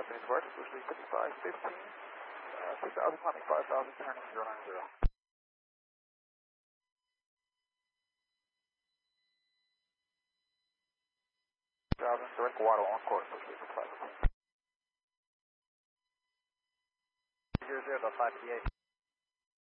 Japanese Vertex, which is 5515, 2000 climbing 5000, turning 090. Direct Waddle on course, which is 5515. 00 about 558.